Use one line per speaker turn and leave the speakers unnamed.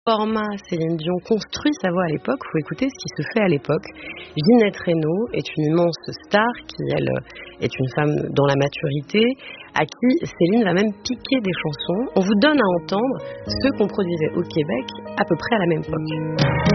Format Céline Dion construit sa voix à l'époque, il faut écouter ce qui se fait à l'époque. Ginette Renaud est une immense star qui, elle, est une femme dans la maturité, à qui Céline va même piquer des chansons. On vous donne à entendre ce qu'on produisait au Québec à peu près à la même époque.